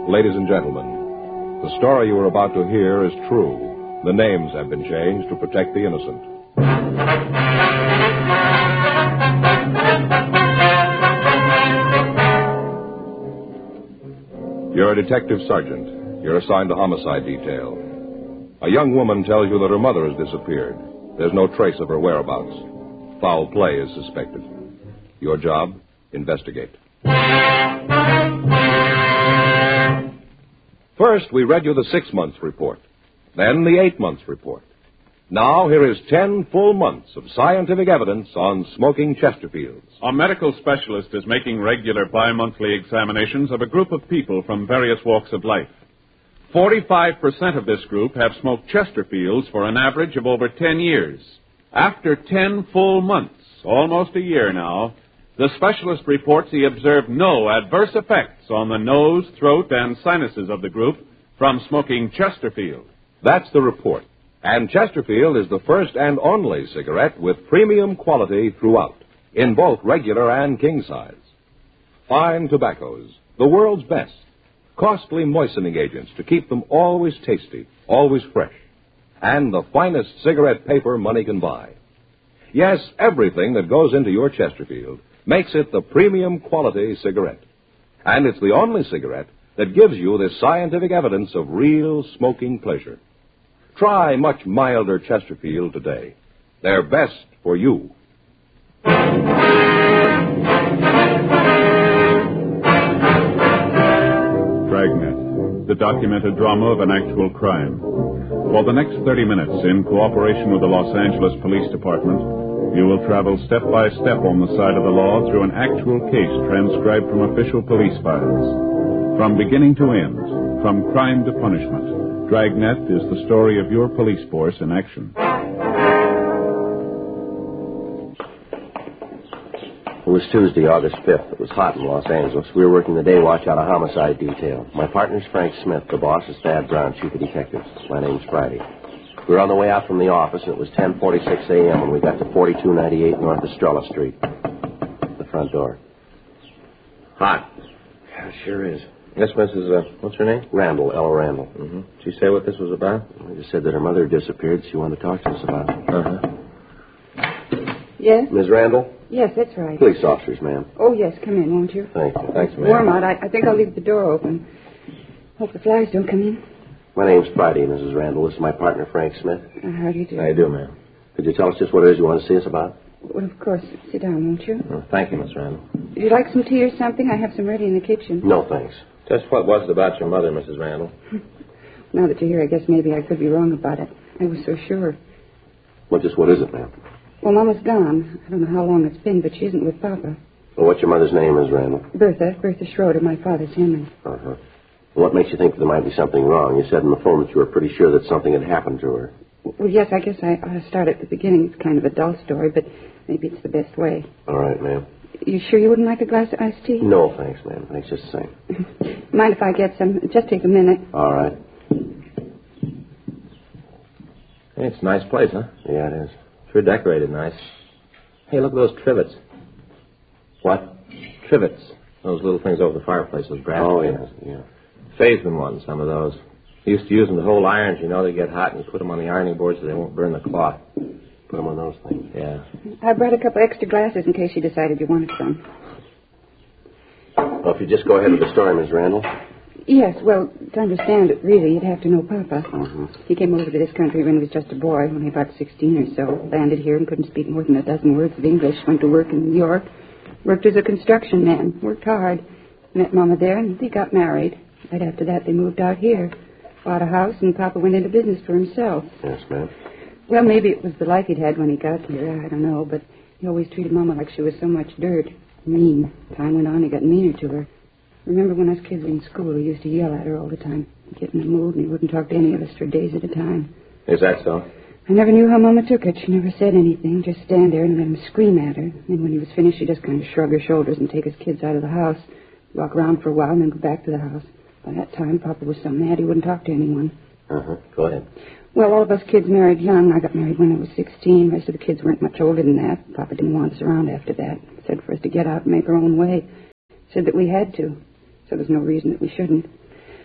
Ladies and gentlemen, the story you are about to hear is true. The names have been changed to protect the innocent. You're a detective sergeant. You're assigned to homicide detail. A young woman tells you that her mother has disappeared. There's no trace of her whereabouts. Foul play is suspected. Your job? Investigate. First, we read you the 6-month report. Then the 8-month report. Now, here is 10 full months of scientific evidence on smoking Chesterfields. A medical specialist is making regular bi-monthly examinations of a group of people from various walks of life. 45% of this group have smoked Chesterfields for an average of over 10 years. After 10 full months, almost a year now, the specialist reports he observed no adverse effects on the nose, throat, and sinuses of the group from smoking Chesterfield. That's the report. And Chesterfield is the first and only cigarette with premium quality throughout, in both regular and king size. Fine tobaccos, the world's best. Costly moistening agents to keep them always tasty, always fresh. And the finest cigarette paper money can buy. Yes, everything that goes into your Chesterfield makes it the premium quality cigarette. And it's the only cigarette that gives you this scientific evidence of real smoking pleasure. Try much milder Chesterfield today. They're best for you. Dragnet, the documented drama of an actual crime. For the next 30 minutes, in cooperation with the Los Angeles Police Department, you will travel step by step on the side of the law through an actual case transcribed from official police files. From beginning to end, from crime to punishment, Dragnet is the story of your police force in action. It was Tuesday, August 5th. It was hot in Los Angeles. We were working the day watch out of homicide detail. My partner's Frank Smith. The boss is Thad Brown, chief of detectives. My name's Friday. We were on the way out from the office, and it was 10:46 a.m. when we got to 4298 North Estrella Street. The front door. Hot. Yeah, it sure is. Yes, Mrs. What's her name? Randall, Ella Randall. Mm-hmm. Did she say what this was about? She just said that her mother had disappeared. She wanted to talk to us about it. Uh-huh. Yes? Ms. Randall? Yes, that's right. Police officers, ma'am. Oh, yes, come in, won't you? Thank you. Thanks, ma'am. Warm out. I think I'll leave the door open. Hope the flies don't come in. My name's Friday, Mrs. Randall. This is my partner, Frank Smith. How do you do? How you do, ma'am? Could you tell us just what it is you want to see us about? Well, of course. Sit down, won't you? Oh, thank you, Miss Randall. Would you like some tea or something? I have some ready in the kitchen. No, thanks. Just what was it about your mother, Mrs. Randall? Now that you're here, I guess maybe I could be wrong about it. I was so sure. Well, just what is it, ma'am? Well, Mama's gone. I don't know how long it's been, but she isn't with Papa. Well, what's your mother's name, Ms. Randall? Bertha Schroeder. My father's Henry. Uh-huh. What makes you think there might be something wrong? You said on the phone that you were pretty sure that something had happened to her. Well, yes, I guess I ought to start at the beginning. It's kind of a dull story, but maybe it's the best way. All right, ma'am. You sure you wouldn't like a glass of iced tea? No, thanks, ma'am. Thanks just the same. Mind if I get some? Just take a minute. All right. Hey, it's a nice place, huh? Yeah, it is. Sure decorated nice. Hey, look at those trivets. What? Trivets. Those little things over the fireplace, those brass Oh, things. yeah. Faisman won some of those. He used to use them to hold irons. You know, they get hot, and you put them on the ironing board so they won't burn the cloth. Put them on those things. Yeah. I brought a couple extra glasses in case you decided you wanted some. Well, if you just go ahead with the story, Ms. Randall. Yes, well, to understand it, really, you'd have to know Papa. Mm-hmm. He came over to this country when he was just a boy, only about 16 or so. Landed here and couldn't speak more than a dozen words of English. Went to work in New York. Worked as a construction man. Worked hard. Met Mama there, and they got married. Right after that, they moved out here. Bought a house, and Papa went into business for himself. Yes, ma'am. Well, maybe it was the life he'd had when he got here. I don't know, but he always treated Mama like she was so much dirt. Mean. Time went on, he got meaner to her. Remember when us kids were in school, he used to yell at her all the time. He'd get in a mood, and he wouldn't talk to any of us for days at a time. Is that so? I never knew how Mama took it. She never said anything, just stand there and let him scream at her. Then when he was finished, she'd just kind of shrug her shoulders and take his kids out of the house, walk around for a while, and then go back to the house. By that time, Papa was so mad he wouldn't talk to anyone. Uh-huh. Go ahead. Well, all of us kids married young. I got married when I was 16. The rest of the kids weren't much older than that. Papa didn't want us around after that. Said for us to get out and make our own way. Said that we had to. So there's no reason that we shouldn't.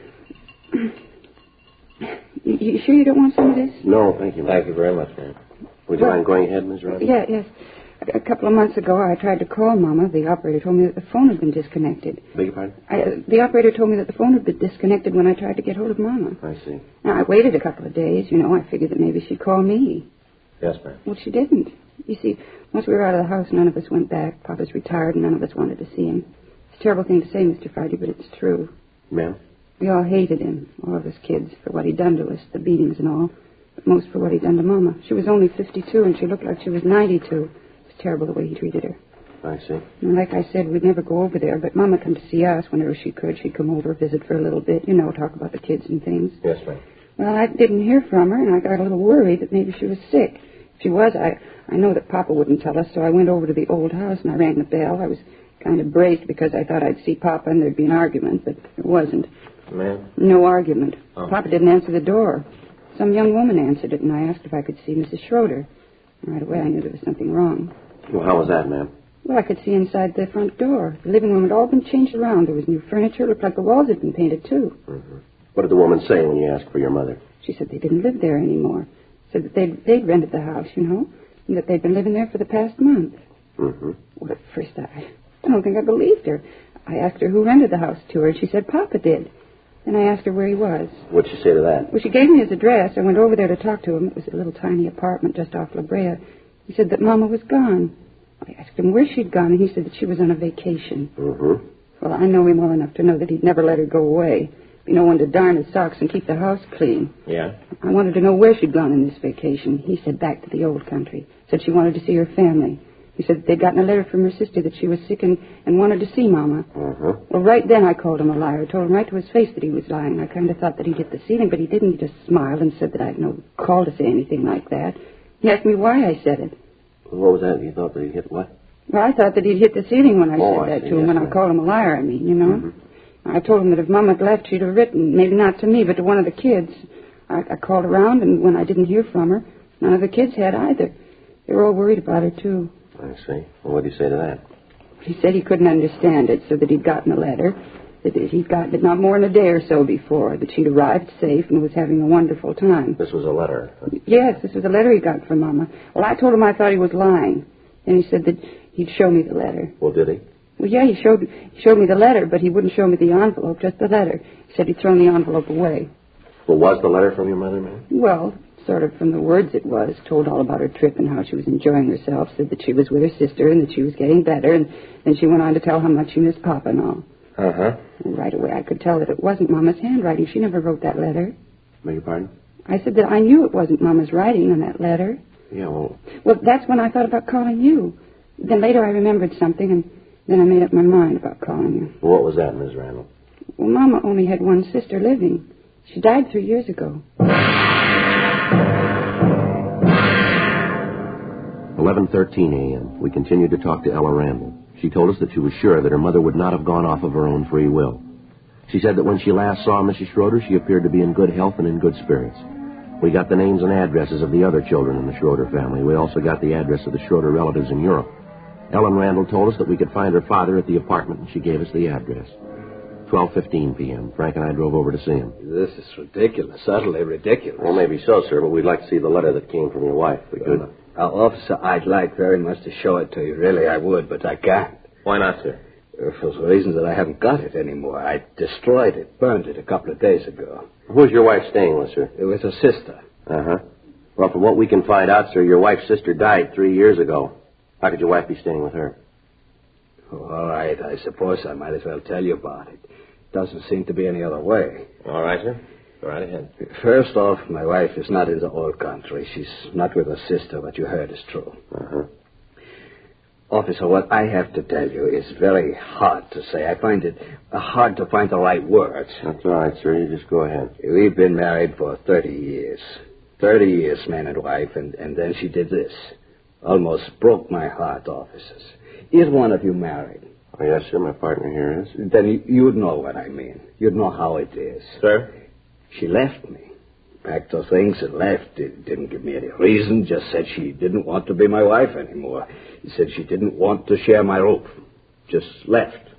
You sure you don't want some of this? No, thank you, ma'am. Thank you very much, ma'am. Would you mind going ahead, Ms. Randall? Yes. A couple of months ago, I tried to call Mama. The operator told me that the phone had been disconnected. Beg your pardon? The operator told me that the phone had been disconnected when I tried to get hold of Mama. I see. Now, I waited a couple of days. I figured that maybe she'd call me. Yes, ma'am. Well, she didn't. You see, once we were out of the house, none of us went back. Papa's retired, and none of us wanted to see him. It's a terrible thing to say, Mr. Friday, but it's true. Ma'am? We all hated him, all of us kids, for what he'd done to us, the beatings and all. But most for what he'd done to Mama. She was only 52, and she looked like she was 92. It was terrible the way he treated her. I see. And like I said, we'd never go over there, but Mama come to see us whenever she could. She'd come over, visit for a little bit, talk about the kids and things. Yes, ma'am. Well, I didn't hear from her, and I got a little worried that maybe she was sick. If she was, I know that Papa wouldn't tell us, so I went over to the old house and I rang the bell. I was kind of braced because I thought I'd see Papa and there'd be an argument, but it wasn't. Ma'am? No argument. Oh. Papa didn't answer the door. Some young woman answered it, and I asked if I could see Mrs. Schroeder. Right away, I knew there was something wrong. Well, how was that, ma'am? Well, I could see inside the front door. The living room had all been changed around. There was new furniture. It looked like the walls had been painted, too. Mm-hmm. What did the woman say when you asked for your mother? She said they didn't live there anymore. Said that they'd rented the house, and that they'd been living there for the past month. Mm-hmm. Well, at first, I don't think I believed her. I asked her who rented the house to her, and she said Papa did. Then I asked her where he was. What'd she say to that? Well, she gave me his address. I went over there to talk to him. It was a little tiny apartment just off La Brea. He said that Mama was gone. I asked him where she'd gone, and he said that she was on a vacation. Mm-hmm. Well, I know him well enough to know that he'd never let her go away. Be no one to darn his socks and keep the house clean. Yeah? I wanted to know where she'd gone in this vacation. He said back to the old country. Said she wanted to see her family. He said they'd gotten a letter from her sister that she was sick and wanted to see Mama. Mm-hmm. Well, right then I called him a liar. I told him right to his face that he was lying. I kind of thought that he'd hit the ceiling, but he didn't. He just smiled and said that I'd no call to say anything like that. He asked me why I said it. What was that? You thought that he hit what? Well, I thought that he'd hit the ceiling when I said that see, to him, yes, when I ma'am. called him a liar, I mean, Mm-hmm. I told him that if Mama had left, she'd have written, maybe not to me, but to one of the kids. I called around, and when I didn't hear from her, none of the kids had either. They were all worried about her, too. I see. Well, what did he say to that? He said he couldn't understand it, so that he'd gotten a letter, that he'd gotten it not more than a day or so before, that she'd arrived safe and was having a wonderful time. This was a letter. Yes, this was a letter he got from Mama. Well, I told him I thought he was lying. Then he said that he'd show me the letter. Well, did he? Well, yeah, he showed me the letter, but he wouldn't show me the envelope, just the letter. He said he'd thrown the envelope away. Well, was the letter from your mother, ma'am? Well, sort of from the words it was. Told all about her trip and how she was enjoying herself. Said that she was with her sister and that she was getting better. And then she went on to tell how much she missed Papa and all. Uh-huh. And right away I could tell that it wasn't Mama's handwriting. She never wrote that letter. Beg your pardon? I said that I knew it wasn't Mama's writing on that letter. Yeah, well... Well, that's when I thought about calling you. Then later I remembered something, and then I made up my mind about calling you. What was that, Ms. Randall? Well, Mama only had one sister living. She died 3 years ago. 11:13 a.m. We continued to talk to Ella Randall. She told us that she was sure that her mother would not have gone off of her own free will. She said that when she last saw Mrs. Schroeder, she appeared to be in good health and in good spirits. We got the names and addresses of the other children in the Schroeder family. We also got the address of the Schroeder relatives in Europe. Ellen Randall told us that we could find her father at the apartment, and she gave us the address. 12:15 p.m. Frank and I drove over to see him. This is ridiculous, utterly ridiculous. Well, maybe so, sir, but we'd like to see the letter that came from your wife. We could. Officer, I'd like very much to show it to you. Really, I would, but I can't. Why not, sir? For the reasons that I haven't got it anymore. I destroyed it, burned it a couple of days ago. Who's your wife staying with, sir? It was a sister. Uh-huh. Well, from what we can find out, sir, your wife's sister died 3 years ago. How could your wife be staying with her? Oh, all right, I suppose I might as well tell you about it. Doesn't seem to be any other way. All right, sir. Go right ahead. First off, my wife is not in the old country. She's not with her sister. What you heard is true. Uh-huh. Officer, what I have to tell you is very hard to say. I find it hard to find the right words. That's all right, sir. You just go ahead. We've been married for 30 years. 30 years, man and wife, and then she did this. Almost broke my heart, officers. Is one of you married? Oh, yes, sir. My partner here is. Then you'd know what I mean. You'd know how it is. Sir? She left me. Packed her things and left. Didn't give me any reason. Just said she didn't want to be my wife anymore. Said she didn't want to share my roof. Just left.